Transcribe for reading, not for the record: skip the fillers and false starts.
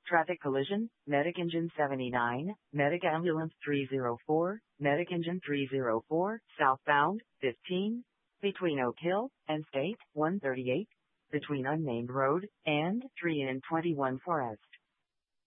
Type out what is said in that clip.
Traffic collision, Medic Engine 79, Medic Ambulance 304, Medic Engine 304, southbound, 15, between Oak Hill and State 138, between Unnamed Road and 3 and 21 Forest.